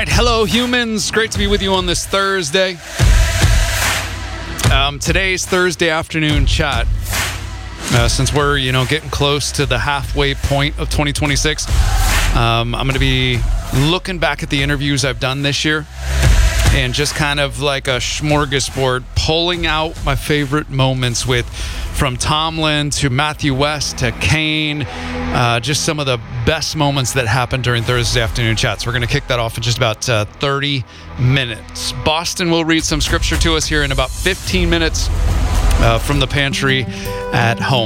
right, hello humans. Great to be with you on this Thursday. Today's Thursday afternoon chat. Since we're, getting close to the halfway point of 2026, I'm going to be looking back at the interviews I've done this year and just kind of like a smorgasbord, pulling out my favorite moments from Tomlin to Matthew West to Kane, just some of the best moments that happened during Thursday afternoon chats. We're going to kick that off in just about 30 minutes. Boston will read some scripture to us here in about 15 minutes from the pantry at home.